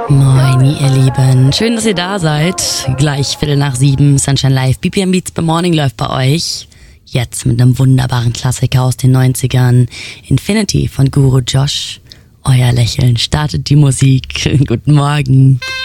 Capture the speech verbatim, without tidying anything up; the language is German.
Moin, ihr Lieben. Schön, dass ihr da seid. Gleich Viertel nach sieben, Sunshine Live. B P M Beats by Morning läuft bei euch. Jetzt mit einem wunderbaren Klassiker aus den neunzigern. Infinity von Guru Josh. Euer Lächeln startet die Musik. Guten Morgen.